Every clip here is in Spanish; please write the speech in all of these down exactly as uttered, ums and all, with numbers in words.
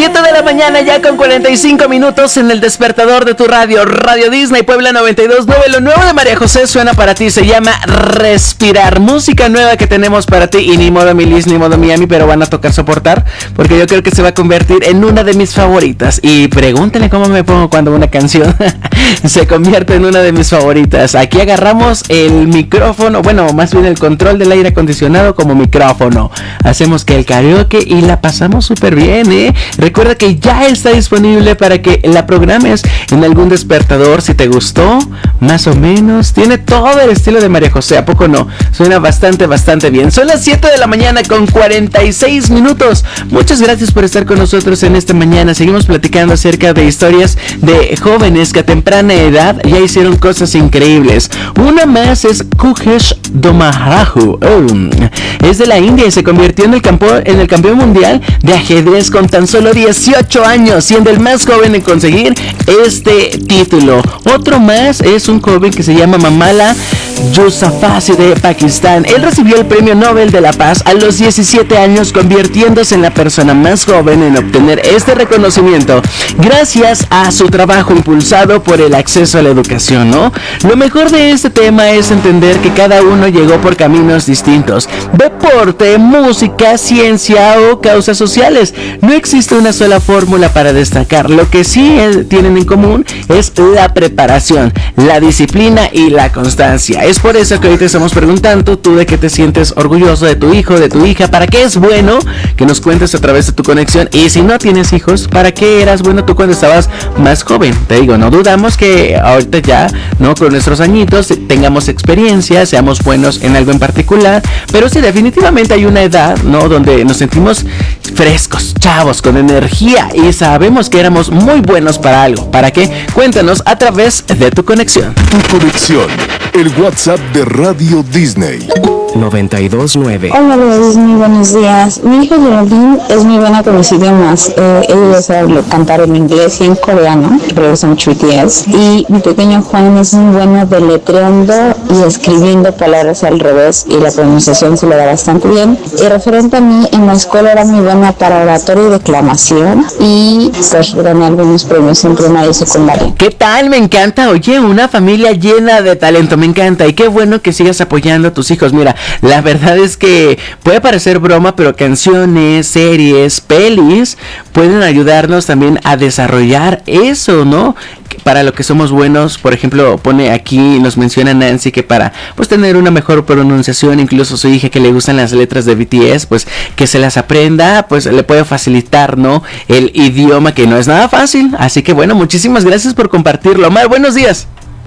siete de la mañana ya con cuarenta y cinco minutos en el despertador de tu radio, Radio Disney Puebla noventa y dos punto nueve. Lo nuevo de María José suena para ti, se llama Respirar. Música nueva que tenemos para ti y ni modo mi Liz, ni modo Miami, pero van a tocar soportar porque yo creo que se va a convertir en una de mis favoritas. Y pregúntenle cómo me pongo cuando una canción se convierte en una de mis favoritas. Aquí agarramos el micrófono, bueno, más bien el control del aire acondicionado como micrófono. Hacemos que el karaoke y la pasamos súper bien, ¿eh? Recuerda que ya está disponible para que la programes en algún despertador si te gustó, más o menos. Tiene todo el estilo de María José, ¿a poco no? Suena bastante, bastante bien. Son las siete de la mañana con cuarenta y seis minutos. Muchas gracias por estar con nosotros en esta mañana. Seguimos platicando acerca de historias de jóvenes que a temprana edad ya hicieron cosas increíbles. Una más es Kukesh Domaharahu. Oh, es de la India y se convirtió en el, campo, en el campeón mundial de ajedrez con tan solo dieciocho años, siendo el más joven en conseguir este título. Otro más es un joven que se llama Mamala Yousafzai de Pakistán. Él recibió el premio Nobel de la Paz a los diecisiete años, convirtiéndose en la persona más joven en obtener este reconocimiento gracias a su trabajo impulsado por el acceso a la educación, ¿no? Lo mejor de este tema es entender que cada uno llegó por caminos distintos: deporte, música, ciencia o causas sociales. No existe una sola fórmula para destacar. Lo que sí tienen en común es la preparación, la disciplina y la constancia. Es por eso que hoy te estamos preguntando, tú de qué te sientes orgulloso de tu hijo, de tu hija, para qué es bueno que nos cuentes a través de tu conexión. Y si no tienes hijos, ¿para qué eras bueno tú cuando estabas más joven? Te digo, no dudamos que ahorita ya, ¿no? Con nuestros añitos tengamos experiencia, seamos buenos en algo en particular, pero sí, definitivamente hay una edad, ¿no? Donde nos sentimos frescos, chavos, con energía y sabemos que éramos muy buenos para algo. ¿Para qué? Cuéntanos a través de tu conexión. Tu conexión, el WhatsApp de Radio Disney. noventa y dos punto nueve. Hola, Radio Disney, buenos días. Mi hijo Geraldine es muy buena con los idiomas. Eh, ella sabe cantar en inglés y en coreano, que le gusta mucho B T S. Y mi pequeño Juan es muy bueno deletreando y escribiendo palabras al revés, y la pronunciación se le da bastante bien. Y referente a mí, en la escuela era muy buena para oratoria y declamación, y pues gané algunos premios en primaria y secundaria. ¿Qué tal? Me encanta. Oye, una familia llena de talento, me encanta. Y qué bueno que sigas apoyando a tus hijos. Mira, la verdad es que puede parecer broma, pero canciones, series, pelis pueden ayudarnos también a desarrollar eso, ¿no? Para lo que somos buenos. Por ejemplo, pone aquí, nos menciona Nancy que para pues tener una mejor pronunciación, incluso su hija que le gustan las letras de B T S, pues que se las aprenda, pues le puede facilitar, ¿no? El idioma, que no es nada fácil. Así que bueno, muchísimas gracias por compartirlo. Omar, buenos días.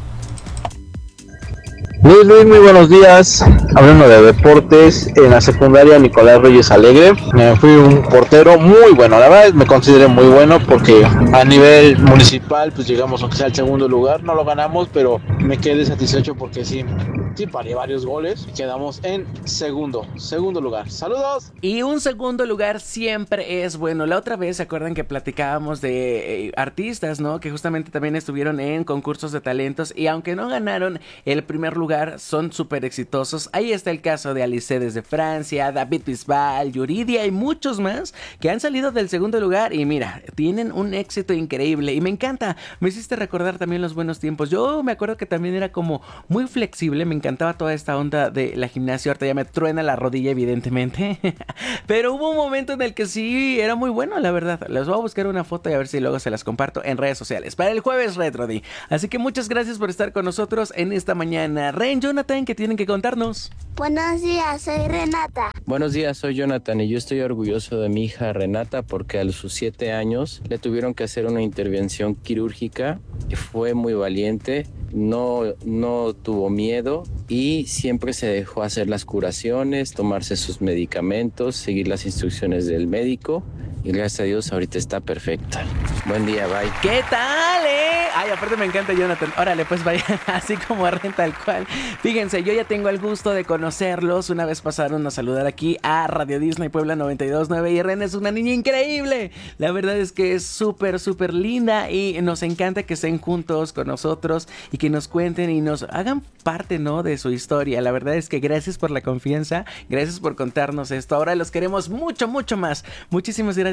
Luis, Luis, muy buenos días. Hablando de deportes, en la secundaria Nicolás Reyes Alegre, me fui un portero muy bueno. La verdad me consideré muy bueno porque a nivel municipal pues llegamos aunque sea al segundo lugar. No lo ganamos, pero me quedé satisfecho porque sí, sí paré varios goles y quedamos en segundo, segundo lugar. ¡Saludos! Y un segundo lugar siempre es bueno. La otra vez, ¿se acuerdan que platicábamos de eh, artistas, ¿no? Que justamente también estuvieron en concursos de talentos y aunque no ganaron el primer lugar, son súper exitosos. Ahí está el caso de Alice desde Francia, David Bisbal, Yuridia y muchos más que han salido del segundo lugar y mira, tienen un éxito increíble y me encanta. Me hiciste recordar también los buenos tiempos. Yo me acuerdo que también era como muy flexible, me encantaba toda esta onda de la gimnasia. Ahorita ya me truena la rodilla evidentemente, pero hubo un momento en el que sí era muy bueno, la verdad. Les voy a buscar una foto y a ver si luego se las comparto en redes sociales para el jueves Retro D. Así que muchas gracias por estar con nosotros en esta mañana. Ren, Jonathan, ¿qué tienen que contarnos? Buenos días, soy Renata. Buenos días, soy Jonathan y yo estoy orgulloso de mi hija Renata porque a sus siete años le tuvieron que hacer una intervención quirúrgica. Fue muy valiente, no, no tuvo miedo y siempre se dejó hacer las curaciones, tomarse sus medicamentos, seguir las instrucciones del médico y gracias a Dios ahorita está perfecta. Buen día, bye. ¿Qué tal, eh? Ay, aparte me encanta Jonathan. Órale, pues vaya, así como a Ren tal cual. Fíjense, yo ya tengo el gusto de conocerlos. Una vez pasaron a saludar aquí a Radio Disney Puebla noventa y dos punto nueve y Ren es una niña increíble. La verdad es que es súper, súper linda y nos encanta que estén juntos con nosotros y que nos cuenten y nos hagan parte, ¿no? De su historia. La verdad es que gracias por la confianza, gracias por contarnos esto. Ahora los queremos mucho, mucho más. Muchísimas gracias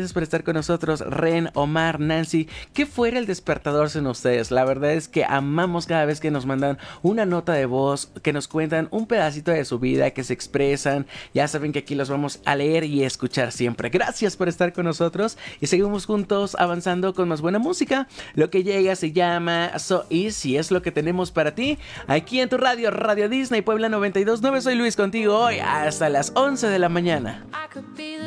gracias por estar con nosotros, Ren, Omar, Nancy. ¿Qué fuera el despertador sin ustedes? La verdad es que amamos cada vez que nos mandan una nota de voz, que nos cuentan un pedacito de su vida, que se expresan. Ya saben que aquí los vamos a leer y escuchar siempre. Gracias por estar con nosotros y seguimos juntos avanzando con más buena música. Lo que llega se llama So Easy, es lo que tenemos para ti aquí en tu radio, Radio Disney Puebla noventa y dos punto nueve. Soy Luis contigo hoy hasta las once de la mañana.